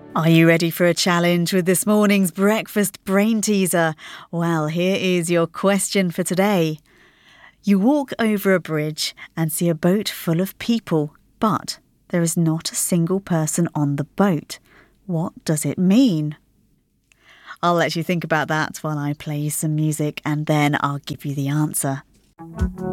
Are you ready for a challenge with this morning's breakfast brain teaser? Well, here is your question for today. You walk over a bridge and see a boat full of people, but there is not a single person on the boat. What does it mean? I'll let you think about that while I play you some music and then I'll give you the answer.